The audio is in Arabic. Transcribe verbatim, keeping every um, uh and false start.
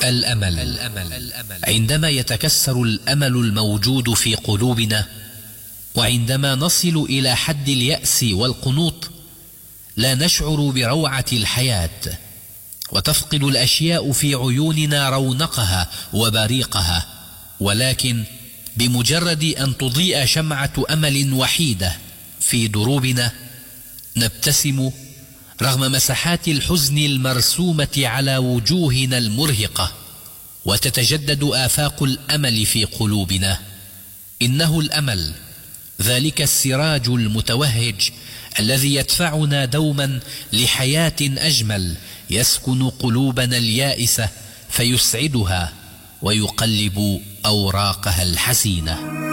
الأمل. عندما يتكسر الأمل الموجود في قلوبنا، وعندما نصل إلى حد اليأس والقنوط، لا نشعر بروعة الحياة، وتفقد الأشياء في عيوننا رونقها وبريقها، ولكن بمجرد أن تضيء شمعة أمل وحيدة في دروبنا، نبتسم رغم مساحات الحزن المرسومة على وجوهنا المرهقة، وتتجدد آفاق الأمل في قلوبنا. إنه الأمل، ذلك السراج المتوهج الذي يدفعنا دوما لحياة أجمل، يسكن قلوبنا اليائسة فيسعدها ويقلب أوراقها الحزينة.